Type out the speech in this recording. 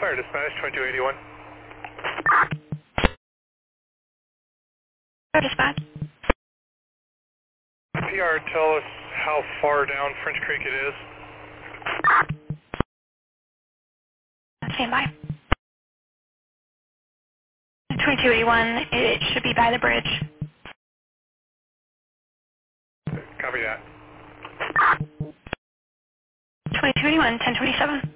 Fire Dispatch, 2281. Fire Dispatch. PR, tell us how far down French Creek it is. Stand by. 2281, it should be by the bridge. Copy that. 2281, 1027.